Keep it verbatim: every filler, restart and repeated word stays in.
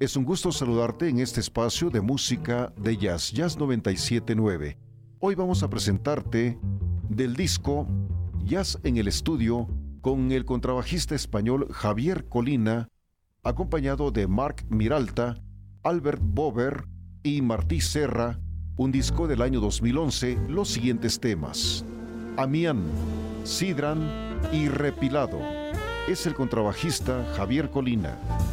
Es un gusto saludarte en este espacio de música de jazz, Jazz noventa y siete punto nueve. Hoy vamos a presentarte del disco Jazz en el Estudio con el contrabajista español Javier Colina, acompañado de Marc Miralta, Albert Bover y Martí Serra, un disco del año dos mil once, los siguientes temas: Amián, Sidran y Repilado. Es el contrabajista Javier Colina.